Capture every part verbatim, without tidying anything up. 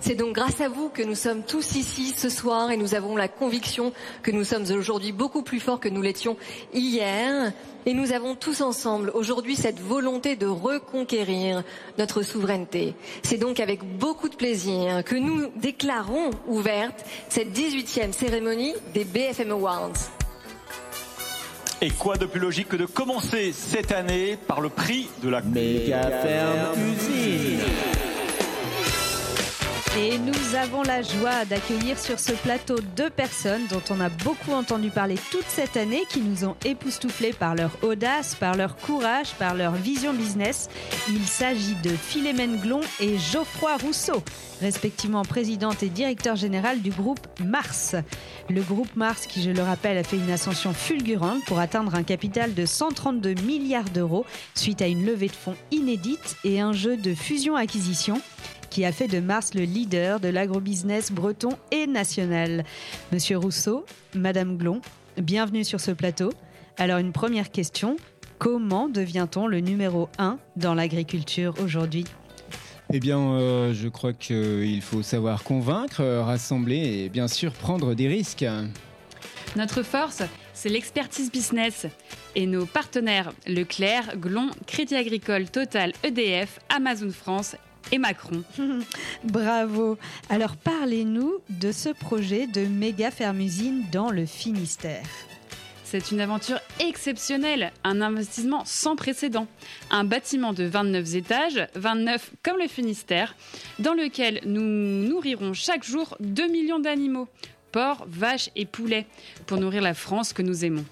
C'est donc grâce à vous que nous sommes tous ici ce soir et nous avons la conviction que nous sommes aujourd'hui beaucoup plus forts que nous l'étions hier. Et nous avons tous ensemble aujourd'hui cette volonté de reconquérir notre souveraineté. C'est donc avec beaucoup de plaisir que nous déclarons ouverte cette dix-huitième cérémonie des B F M Awards. Et quoi de plus logique que de commencer cette année par le prix de la Méga Ferme Usine. Et nous avons la joie d'accueillir sur ce plateau deux personnes dont on a beaucoup entendu parler toute cette année, qui nous ont époustouflés par leur audace, par leur courage, par leur vision business. Il s'agit de Philomène Glon et Geoffroy Rousseau, respectivement présidente et directeur général du groupe Mars. Le groupe Mars, qui je le rappelle, a fait une ascension fulgurante pour atteindre un capital de cent trente-deux milliards d'euros suite à une levée de fonds inédite et un jeu de fusion-acquisition qui a fait de Mars le leader de l'agrobusiness breton et national. Monsieur Rousseau, Madame Glon, bienvenue sur ce plateau. Alors une première question, comment devient-on le numéro un dans l'agriculture aujourd'hui ? Eh bien, euh, je crois qu'il faut savoir convaincre, rassembler et bien sûr prendre des risques. Notre force, c'est l'expertise business. Et nos partenaires, Leclerc, Glon, Crédit Agricole, Total, E D F, Amazon France et Macron. Bravo. Alors parlez-nous de ce projet de méga ferme usine dans le Finistère. C'est une aventure exceptionnelle, un investissement sans précédent. Un bâtiment de vingt-neuf étages, vingt-neuf comme le Finistère, dans lequel nous nourrirons chaque jour deux millions d'animaux, porcs, vaches et poulets, pour nourrir la France que nous aimons.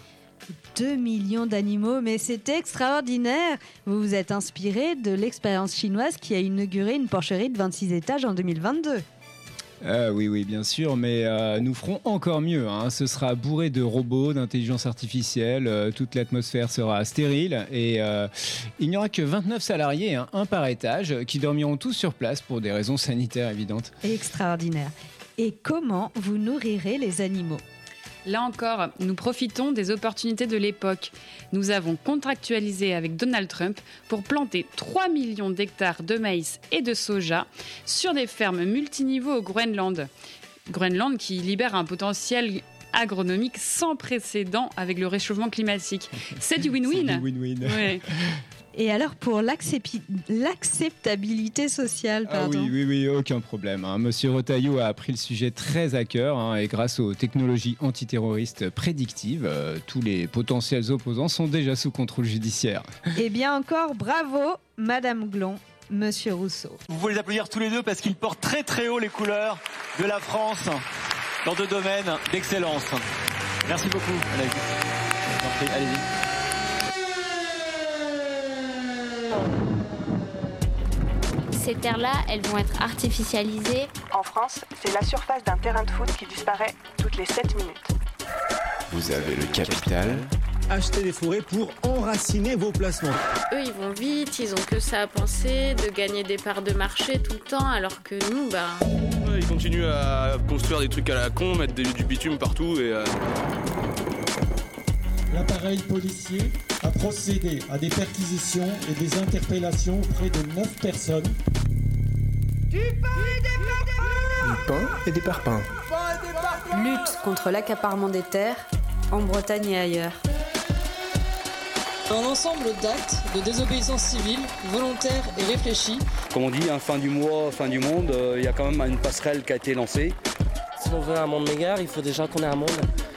deux millions d'animaux, mais c'est extraordinaire. Vous vous êtes inspiré de l'expérience chinoise qui a inauguré une porcherie de vingt-six étages en deux mille vingt-deux. Euh, oui, oui, bien sûr, mais euh, nous ferons encore mieux. Hein. Ce sera bourré de robots, d'intelligence artificielle, euh, toute l'atmosphère sera stérile et euh, il n'y aura que vingt-neuf salariés, hein, un par étage, qui dormiront tous sur place pour des raisons sanitaires évidentes. Extraordinaire. Et comment vous nourrirez les animaux ? Là encore, nous profitons des opportunités de l'époque. Nous avons contractualisé avec Donald Trump pour planter trois millions d'hectares de maïs et de soja sur des fermes multiniveaux au Groenland. Groenland qui libère un potentiel agronomique sans précédent avec le réchauffement climatique. C'est du win-win. C'est du win-win. Ouais. Et alors pour l'accepti- l'acceptabilité sociale, pardon. Ah oui, oui, oui, aucun problème. Hein. Monsieur Retailleau a pris le sujet très à cœur hein, et grâce aux technologies antiterroristes prédictives, euh, tous les potentiels opposants sont déjà sous contrôle judiciaire. Eh bien encore, bravo, Madame Glon, Monsieur Rousseau. Vous pouvez les applaudir tous les deux parce qu'ils portent très très haut les couleurs de la France dans deux domaines d'excellence. Merci beaucoup. Allez-y. Allez-y. Ces terres-là, elles vont être artificialisées. En France, c'est la surface d'un terrain de foot qui disparaît toutes les sept minutes. Vous avez le capital. Achetez des forêts pour enraciner vos placements. Eux, ils vont vite, ils ont que ça à penser, de gagner des parts de marché tout le temps, alors que nous, bah... Ouais, ils continuent à construire des trucs à la con, mettre des, du bitume partout et... Euh... L'appareil policier a procédé à des perquisitions et des interpellations auprès de neuf personnes. Du pain et des parpaings. Du pain et des parpaings. Lutte contre l'accaparement des terres, en Bretagne et ailleurs. Un ensemble d'actes de désobéissance civile, volontaire et réfléchie. Comme on dit, hein, fin du mois, fin du monde, il euh, y a quand même une passerelle qui a été lancée. Si on veut un monde meilleur, il faut déjà qu'on ait un monde.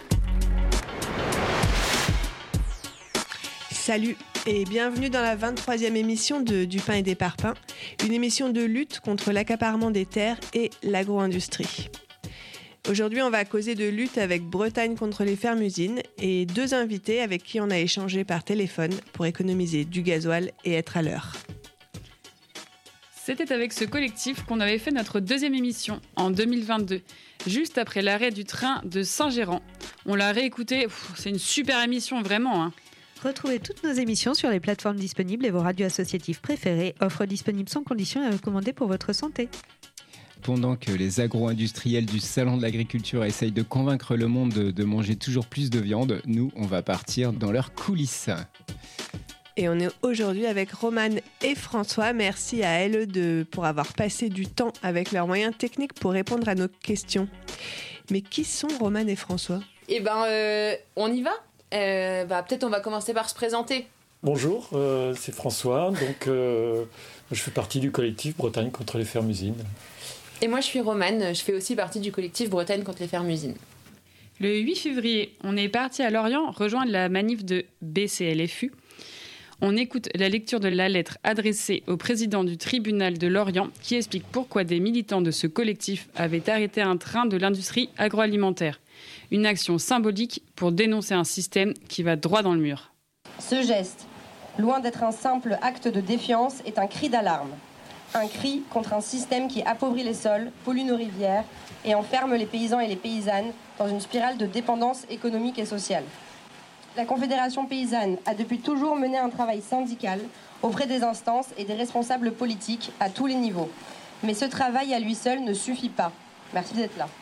Salut et bienvenue dans la vingt-troisième émission de Du pain et des parpaings, une émission de lutte contre l'accaparement des terres et l'agro-industrie. Aujourd'hui, on va causer de lutte avec Bretagne contre les fermes-usines et deux invités avec qui on a échangé par téléphone pour économiser du gasoil et être à l'heure. C'était avec ce collectif qu'on avait fait notre deuxième émission en deux mille vingt-deux, juste après l'arrêt du train de Saint-Géran. On l'a réécouté, c'est une super émission vraiment, hein. Retrouvez toutes nos émissions sur les plateformes disponibles et vos radios associatives préférées, offres disponibles sans condition et recommandées pour votre santé. Pendant que les agro-industriels du Salon de l'Agriculture essayent de convaincre le monde de, de manger toujours plus de viande, nous, on va partir dans leurs coulisses. Et on est aujourd'hui avec Romane et François. Merci à elles deux pour avoir passé du temps avec leurs moyens techniques pour répondre à nos questions. Mais qui sont Romane et François ? Eh ben, euh, on y va euh, bah, peut-être on va commencer par se présenter. Bonjour, euh, c'est François. Donc, euh, je fais partie du collectif Bretagne contre les fermes-usines. Et moi, je suis Romane. Je fais aussi partie du collectif Bretagne contre les fermes-usines. Le huit février, on est parti à Lorient rejoindre la manif de B C L F U. On écoute la lecture de la lettre adressée au président du tribunal de Lorient qui explique pourquoi des militants de ce collectif avaient arrêté un train de l'industrie agroalimentaire. Une action symbolique pour dénoncer un système qui va droit dans le mur. Ce geste, loin d'être un simple acte de défiance, est un cri d'alarme. Un cri contre un système qui appauvrit les sols, pollue nos rivières et enferme les paysans et les paysannes dans une spirale de dépendance économique et sociale. La Confédération paysanne a depuis toujours mené un travail syndical auprès des instances et des responsables politiques à tous les niveaux. Mais ce travail à lui seul ne suffit pas. Merci d'être là.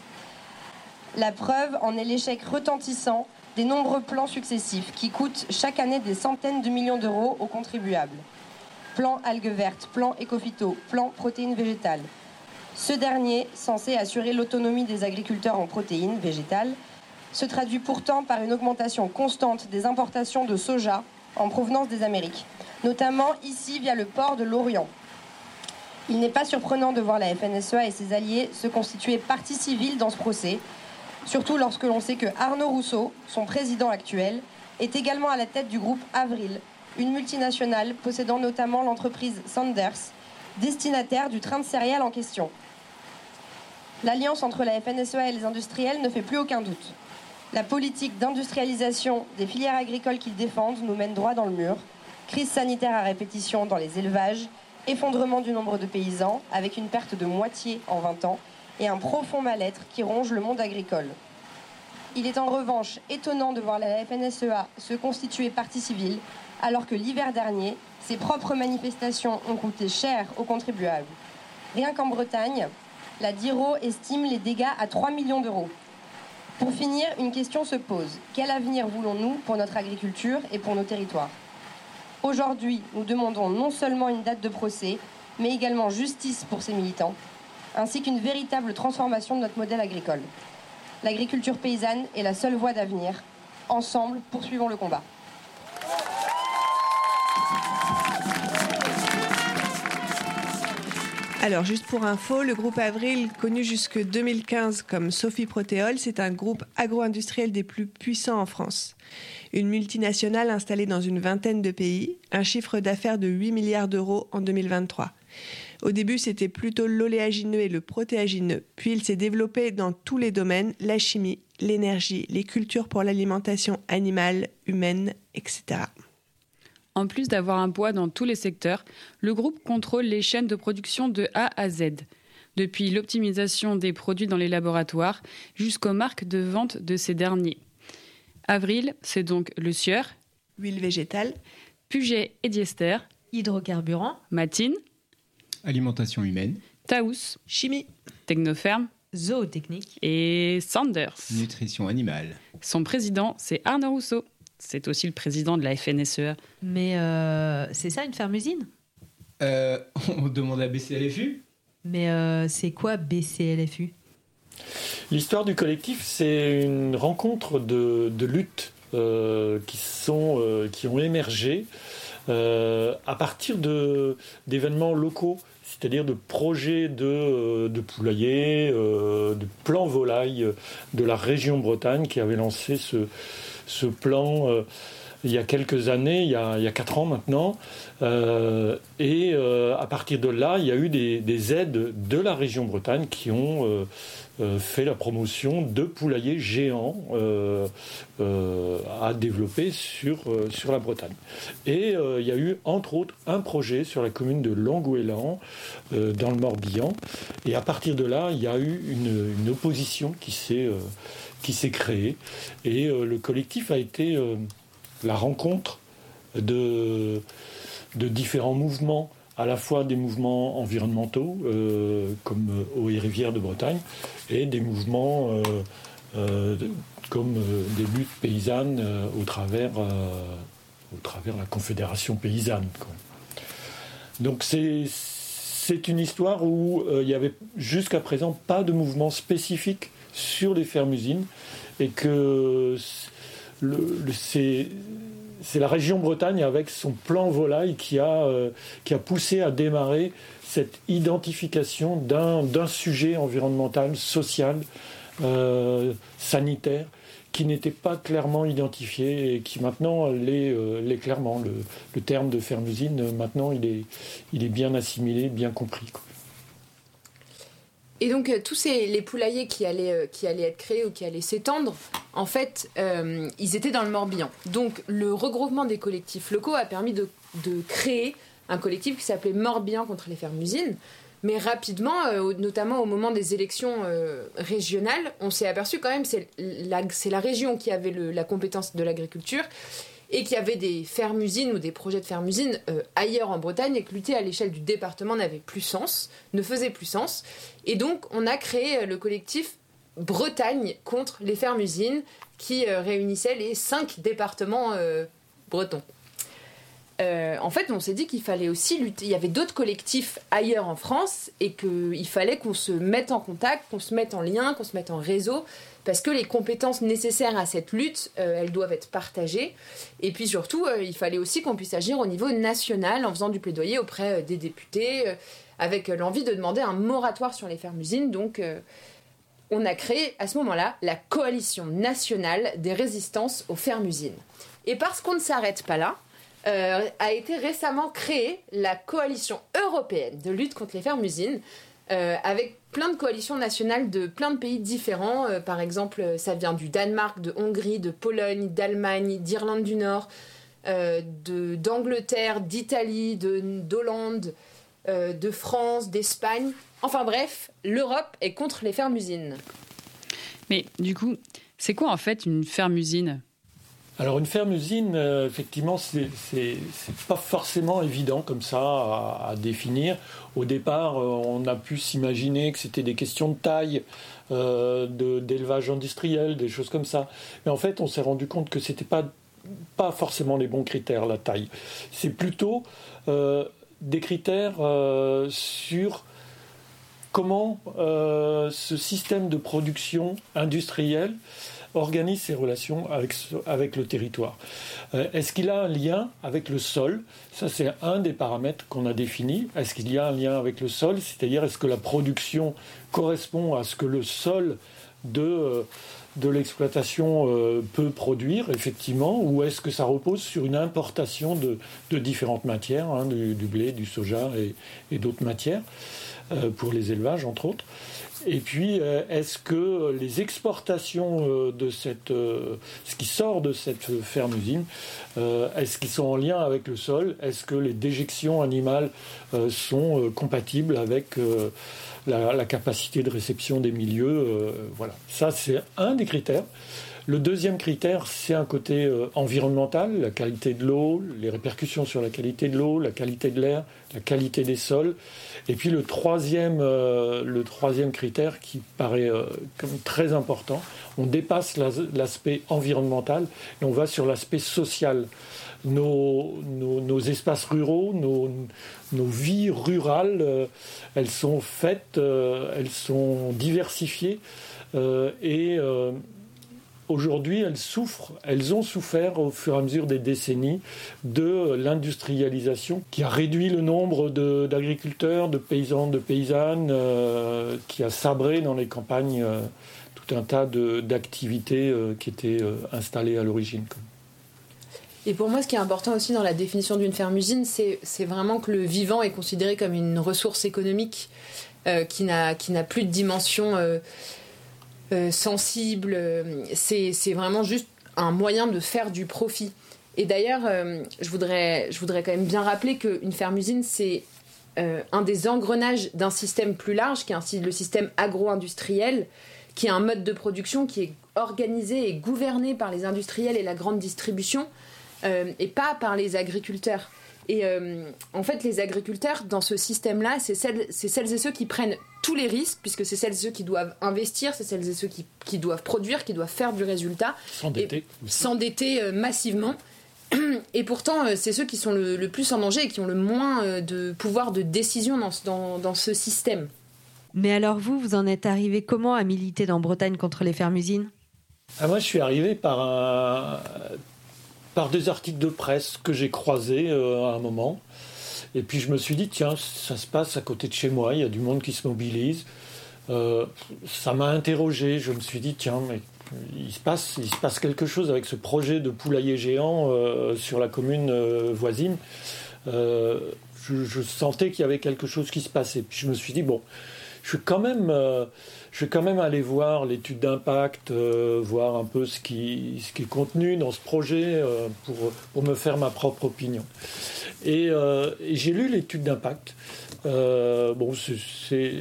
La preuve en est l'échec retentissant des nombreux plans successifs qui coûtent chaque année des centaines de millions d'euros aux contribuables. Plan algues vertes, plan écophyto, plan protéines végétales. Ce dernier, censé assurer l'autonomie des agriculteurs en protéines végétales, se traduit pourtant par une augmentation constante des importations de soja en provenance des Amériques, notamment ici via le port de Lorient. Il n'est pas surprenant de voir la F N S E A et ses alliés se constituer partie civile dans ce procès, surtout lorsque l'on sait que Arnaud Rousseau, son président actuel, est également à la tête du groupe Avril, une multinationale possédant notamment l'entreprise Sanders, destinataire du train de céréales en question. L'alliance entre la F N S E A et les industriels ne fait plus aucun doute. La politique d'industrialisation des filières agricoles qu'ils défendent nous mène droit dans le mur. Crise sanitaire à répétition dans les élevages, effondrement du nombre de paysans avec une perte de moitié en vingt ans et un profond mal-être qui ronge le monde agricole. Il est en revanche étonnant de voir la F N S E A se constituer partie civile alors que l'hiver dernier, ses propres manifestations ont coûté cher aux contribuables. Rien qu'en Bretagne, la DIRO estime les dégâts à trois millions d'euros. Pour finir, une question se pose. Quel avenir voulons-nous pour notre agriculture et pour nos territoires ? Aujourd'hui, nous demandons non seulement une date de procès, mais également justice pour ces militants, ainsi qu'une véritable transformation de notre modèle agricole. L'agriculture paysanne est la seule voie d'avenir. Ensemble, poursuivons le combat. Alors, juste pour info, le groupe Avril, connu jusque deux mille quinze comme Sophie Protéol, c'est un groupe agro-industriel des plus puissants en France. Une multinationale installée dans une vingtaine de pays, un chiffre d'affaires de huit milliards d'euros en deux mille vingt-trois. Au début, c'était plutôt l'oléagineux et le protéagineux. Puis il s'est développé dans tous les domaines, la chimie, l'énergie, les cultures pour l'alimentation animale, humaine, et cetera. En plus d'avoir un poids dans tous les secteurs, le groupe contrôle les chaînes de production de A à Z, depuis l'optimisation des produits dans les laboratoires jusqu'aux marques de vente de ces derniers. Avril, c'est donc le Sieur, huile végétale, Puget et Diester, hydrocarburants, Matine, alimentation humaine, Taous, chimie, Technoferme, zootechnique et Sanders, nutrition animale. Son président, c'est Arnaud Rousseau. C'est aussi le président de la F N S E A. Mais euh, c'est ça une ferme-usine ? euh, On demande à B C L F U. Mais euh, c'est quoi B C L F U ? L'histoire du collectif, c'est une rencontre de, de luttes euh, qui, sont, euh, qui ont émergé euh, à partir de, d'événements locaux, c'est-à-dire de projets de, de poulaillers, euh, de plans volailles de la région Bretagne qui avait lancé ce, ce plan euh, il y a quelques années, il y a, il y a quatre ans maintenant. Euh, et euh, à partir de là, il y a eu des, des aides de la région Bretagne qui ont euh, euh, fait la promotion de poulaillers géants euh, euh, à développer sur, euh, sur la Bretagne. Et euh, il y a eu, entre autres, un projet sur la commune de Langouélan, euh, dans le Morbihan. Et à partir de là, il y a eu une, une opposition qui s'est, euh, qui s'est créée. Et euh, le collectif a été... Euh, la rencontre de, de différents mouvements, à la fois des mouvements environnementaux, euh, comme Eau et Rivières de Bretagne, et des mouvements euh, euh, comme euh, des luttes paysannes euh, au travers, euh, au travers de la Confédération paysanne, quoi. Donc c'est, c'est une histoire où euh, il n'y avait jusqu'à présent pas de mouvement spécifique sur les fermes-usines et que le, le, c'est, c'est la région Bretagne avec son plan volaille qui a, euh, qui a poussé à démarrer cette identification d'un, d'un sujet environnemental, social, euh, sanitaire, qui n'était pas clairement identifié et qui maintenant l'est, euh, l'est clairement. Le, le terme de ferme-usine, maintenant, il est, il est bien assimilé, bien compris, quoi. Et donc, euh, tous ces, les poulaillers qui allaient, euh, qui allaient être créés ou qui allaient s'étendre, en fait, euh, ils étaient dans le Morbihan. Donc, le regroupement des collectifs locaux a permis de, de créer un collectif qui s'appelait Morbihan contre les fermes-usines. Mais rapidement, euh, notamment au moment des élections euh, régionales, on s'est aperçu quand même que c'est la, c'est la région qui avait le, la compétence de l'agriculture et qui avait des fermes-usines ou des projets de fermes-usines euh, ailleurs en Bretagne et que lutter à l'échelle du département n'avait plus sens, ne faisait plus sens. Et donc, on a créé le collectif Bretagne contre les fermes-usines qui euh, réunissait les cinq départements euh, bretons. Euh, en fait, on s'est dit qu'il fallait aussi lutter. Il y avait d'autres collectifs ailleurs en France et qu'il fallait qu'on se mette en contact, qu'on se mette en lien, qu'on se mette en réseau, parce que les compétences nécessaires à cette lutte, euh, elles doivent être partagées. Et puis surtout, euh, il fallait aussi qu'on puisse agir au niveau national en faisant du plaidoyer auprès euh, des députés, euh, avec euh, l'envie de demander un moratoire sur les fermes-usines. Donc, euh, on a créé à ce moment-là la Coalition nationale des résistances aux fermes-usines. Et parce qu'on ne s'arrête pas là, Euh, a été récemment créée la coalition européenne de lutte contre les fermes-usines, euh, avec plein de coalitions nationales de plein de pays différents. Euh, par exemple, ça vient du Danemark, de Hongrie, de Pologne, d'Allemagne, d'Irlande du Nord, euh, de, d'Angleterre, d'Italie, de, d'Hollande, euh, de France, d'Espagne. Enfin bref, l'Europe est contre les fermes-usines. Mais du coup, c'est quoi en fait une ferme-usine ? Alors une ferme-usine, euh, effectivement, c'est, c'est, c'est pas forcément évident comme ça à, à définir. Au départ, euh, on a pu s'imaginer que c'était des questions de taille, euh, de, d'élevage industriel, des choses comme ça. Mais en fait, on s'est rendu compte que c'était pas, pas forcément les bons critères, la taille. C'est plutôt euh, des critères euh, sur comment euh, ce système de production industrielle organise ses relations avec, avec le territoire. Euh, est-ce qu'il a un lien avec le sol ? Ça, c'est un des paramètres qu'on a définis. Est-ce qu'il y a un lien avec le sol ? C'est-à-dire, est-ce que la production correspond à ce que le sol de, euh, de l'exploitation euh, peut produire, effectivement, ou est-ce que ça repose sur une importation de, de différentes matières, hein, du, du blé, du soja et, et d'autres matières, euh, pour les élevages, entre autres ? Et puis, est-ce que les exportations de cette, ce qui sort de cette ferme-usine, est-ce qu'ils sont en lien avec le sol ? Est-ce que les déjections animales sont compatibles avec la, la capacité de réception des milieux ? Voilà, ça c'est un des critères. Le deuxième critère, c'est un côté euh, environnemental, la qualité de l'eau, les répercussions sur la qualité de l'eau, la qualité de l'air, la qualité des sols. Et puis le troisième, euh, le troisième critère qui paraît euh, comme très important, on dépasse la, l'aspect environnemental et on va sur l'aspect social. Nos, nos, nos espaces ruraux, nos, nos vies rurales, euh, elles sont faites, euh, elles sont diversifiées euh, et... Euh, Aujourd'hui, elles souffrent, elles ont souffert au fur et à mesure des décennies de l'industrialisation qui a réduit le nombre de, d'agriculteurs, de paysans, de paysannes, euh, qui a sabré dans les campagnes euh, tout un tas de, d'activités euh, qui étaient euh, installées à l'origine. Et pour moi, ce qui est important aussi dans la définition d'une ferme-usine, c'est, c'est vraiment que le vivant est considéré comme une ressource économique euh, qui n'a, qui n'a plus de dimension... Euh, Euh, sensible, euh, c'est, c'est vraiment juste un moyen de faire du profit. Et d'ailleurs, euh, je, voudrais, je voudrais quand même bien rappeler qu'une ferme-usine, c'est euh, un des engrenages d'un système plus large, qui est un, le système agro-industriel, qui est un mode de production qui est organisé et gouverné par les industriels et la grande distribution, euh, et pas par les agriculteurs. Et euh, en fait, les agriculteurs, dans ce système-là, c'est celles, c'est celles et ceux qui prennent tous les risques, puisque c'est celles et ceux qui doivent investir, c'est celles et ceux qui, qui doivent produire, qui doivent faire du résultat. S'endetter. Et s'endetter euh, massivement. Et pourtant, euh, c'est ceux qui sont le, le plus en danger et qui ont le moins euh, de pouvoir de décision dans, dans, dans ce système. Mais alors vous, vous en êtes arrivé comment à militer dans Bretagne contre les fermes-usines ? Ah, moi, je suis arrivé par, un, par des articles de presse que j'ai croisés euh, à un moment. Et puis je me suis dit, tiens, ça se passe à côté de chez moi, il y a du monde qui se mobilise. Euh, ça m'a interrogé, je me suis dit, tiens, mais il se passe, il se passe quelque chose avec ce projet de poulailler géant euh, sur la commune euh, voisine. Euh, je, je sentais qu'il y avait quelque chose qui se passait. Puis je me suis dit, bon, je vais quand même, euh, je vais quand même aller voir l'étude d'impact, euh, voir un peu ce qui, ce qui est contenu dans ce projet euh, pour, pour me faire ma propre opinion. Et, euh, et j'ai lu l'étude d'impact. Euh, bon, c'est, c'est...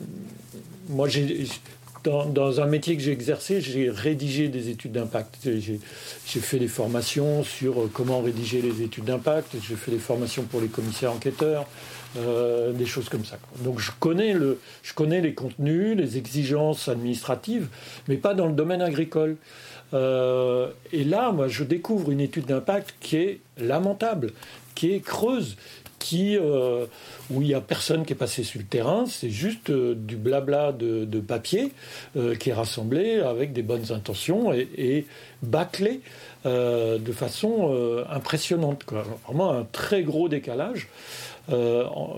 Moi, j'ai... Dans, dans un métier que j'ai exercé, j'ai rédigé des études d'impact. J'ai, j'ai fait des formations sur comment rédiger les études d'impact. J'ai fait des formations pour les commissaires enquêteurs, euh, des choses comme ça. Donc je connais, le, je connais les contenus, les exigences administratives, mais pas dans le domaine agricole. Euh, et là, moi, je découvre une étude d'impact qui est lamentable, qui est creuse, qui, euh, où il n'y a personne qui est passé sur le terrain, c'est juste euh, du blabla de, de papier euh, qui est rassemblé avec des bonnes intentions et, et bâclé euh, de façon euh, impressionnante, quoi. Vraiment un très gros décalage euh, en,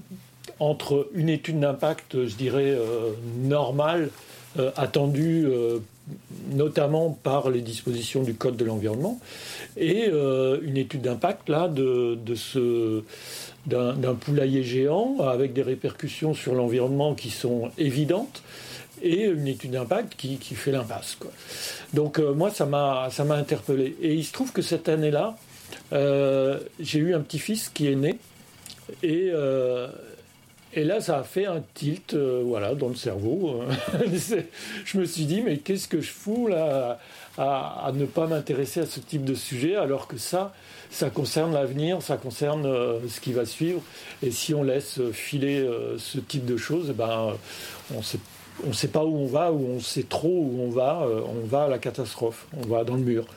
entre une étude d'impact, je dirais, euh, normale, euh, attendue euh, notamment par les dispositions du Code de l'environnement, et euh, une étude d'impact là de, de ce, d'un, d'un poulailler géant avec des répercussions sur l'environnement qui sont évidentes, et une étude d'impact qui, qui fait l'impasse, quoi. Donc euh, moi, ça m'a, ça m'a interpellé. Et il se trouve que cette année-là, euh, j'ai eu un petit-fils qui est né, et... Euh, Et là, ça a fait un tilt euh, voilà, dans le cerveau. Je me suis dit, mais qu'est-ce que je fous là à, à ne pas m'intéresser à ce type de sujet, alors que ça, ça concerne l'avenir, ça concerne euh, ce qui va suivre. Et si on laisse filer euh, ce type de choses, ben, on sait, on ne sait pas où on va, ou on sait trop où on va. Euh, on va à la catastrophe, on va dans le mur.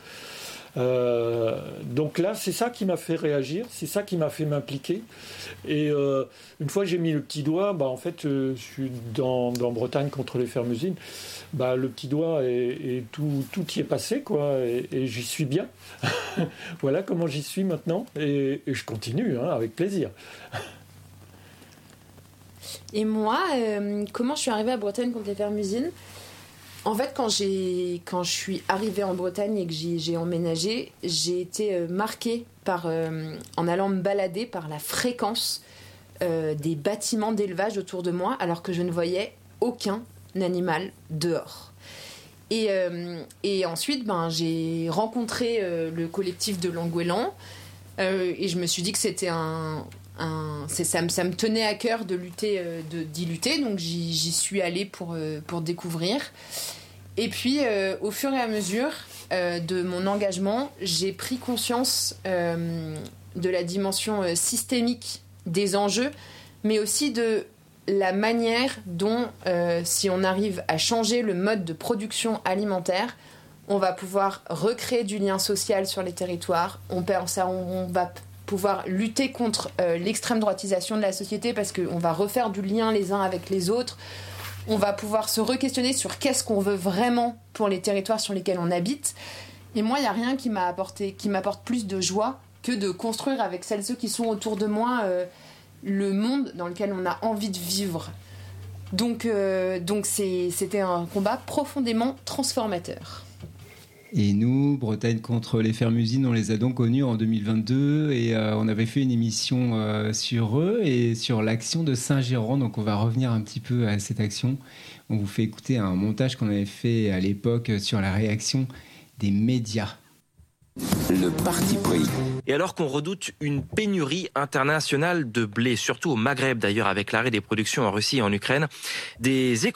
Euh, donc là, c'est ça qui m'a fait réagir, c'est ça qui m'a fait m'impliquer. Et euh, une fois que j'ai mis le petit doigt, bah, en fait, euh, je suis dans, dans Bretagne contre les fermes-usines. Bah, le petit doigt et, et tout, tout y est passé, quoi, et, et j'y suis bien. Voilà comment j'y suis maintenant, et, et je continue, hein, avec plaisir. Et moi, euh, comment je suis arrivée à Bretagne contre les fermes-usines ? En fait, quand, j'ai, quand je suis arrivée en Bretagne et que j'ai, j'ai emménagé, j'ai été euh, marquée par, euh, en allant me balader par la fréquence euh, des bâtiments d'élevage autour de moi, alors que je ne voyais aucun animal dehors. Et, euh, et ensuite, ben, j'ai rencontré euh, le collectif de Languélan euh, et je me suis dit que c'était un... Un, c'est, ça, me, ça me tenait à cœur de lutter, euh, de, d'y lutter, donc j'y, j'y suis allée pour, euh, pour découvrir. Et puis, euh, au fur et à mesure euh, de mon engagement, j'ai pris conscience euh, de la dimension euh, systémique des enjeux, mais aussi de la manière dont, euh, si on arrive à changer le mode de production alimentaire, on va pouvoir recréer du lien social sur les territoires, on, on, on va pouvoir lutter contre euh, l'extrême droitisation de la société parce qu'on va refaire du lien les uns avec les autres. On va pouvoir se re-questionner sur qu'est-ce qu'on veut vraiment pour les territoires sur lesquels on habite. Et moi, il n'y a rien qui m'a apporté, qui m'apporte plus de joie que de construire avec celles et ceux qui sont autour de moi euh, le monde dans lequel on a envie de vivre. Donc, euh, donc c'est, c'était un combat profondément transformateur. Et nous, Bretagne contre les fermes-usines, on les a donc connus en deux mille vingt-deux et euh, on avait fait une émission euh, sur eux et sur l'action de Saint-Géran. Donc on va revenir un petit peu à cette action. On vous fait écouter un montage qu'on avait fait à l'époque sur la réaction des médias. Le parti pris. Et alors qu'on redoute une pénurie internationale de blé, surtout au Maghreb d'ailleurs, avec l'arrêt des productions en Russie et en Ukraine, des